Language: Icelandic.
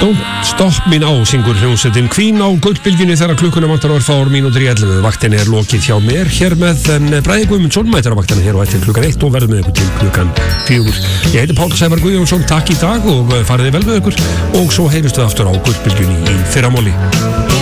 Don't Stop Me Now syngur hljómsveitin Queen á gullbylgjunni þegar klukkuna vantar orð fár mínútur í 11. Vaktin er lokið hjá mér hér með Bragi Guðmundsson mætir á vaktina hér á eftir klukkan 1 og verður með ykkur til klukkan 4. Ég heiti Páll Sævar Guðjónsson, takk í dag og fariði vel með ykkur og svo heyrjumst við aftur á gullbylgjunni í fyrramálið.